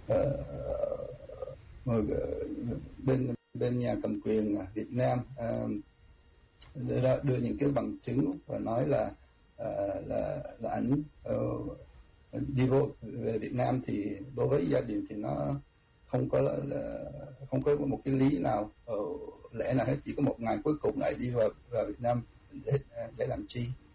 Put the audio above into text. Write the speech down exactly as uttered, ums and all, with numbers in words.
uh, bên bên nhà cầm quyền Việt Nam uh, đưa, đưa những cái bằng chứng và nói là uh, là là ảnh uh, đi vô về Việt Nam thì đối với gia đình thì nó không có là, không có một cái lý nào uh, lẽ nào hết, chỉ có một ngày cuối cùng lại đi vào vào Việt Nam để để làm chi.